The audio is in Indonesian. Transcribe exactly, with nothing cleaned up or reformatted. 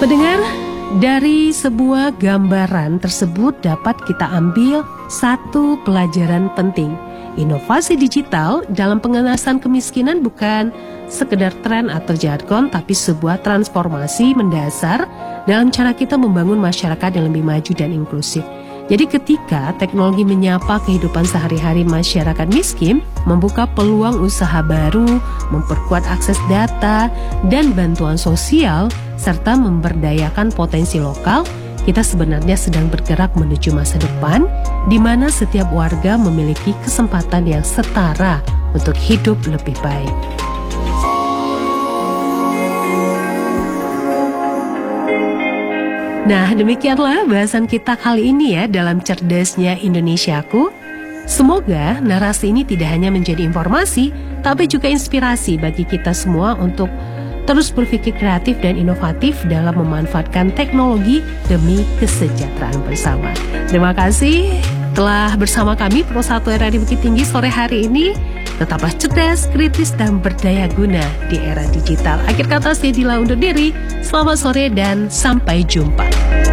Pendengar, dari sebuah gambaran tersebut dapat kita ambil satu pelajaran penting. Inovasi digital dalam pengentasan kemiskinan bukan sekedar tren atau jargon, tapi sebuah transformasi mendasar dalam cara kita membangun masyarakat yang lebih maju dan inklusif. Jadi ketika teknologi menyapa kehidupan sehari-hari masyarakat miskin, membuka peluang usaha baru, memperkuat akses data dan bantuan sosial, serta memberdayakan potensi lokal, kita sebenarnya sedang bergerak menuju masa depan di mana setiap warga memiliki kesempatan yang setara untuk hidup lebih baik. Nah, demikianlah bahasan kita kali ini ya dalam Cerdasnya Indonesiaku. Semoga narasi ini tidak hanya menjadi informasi, tapi juga inspirasi bagi kita semua untuk terus berpikir kreatif dan inovatif dalam memanfaatkan teknologi demi kesejahteraan bersama. Terima kasih telah bersama kami Pro satu R A di Bukit Tinggi sore hari ini. Tetaplah cerdas, kritis, dan berdaya guna di era digital. Akhir kata saya Dila undur diri. Selamat sore dan sampai jumpa.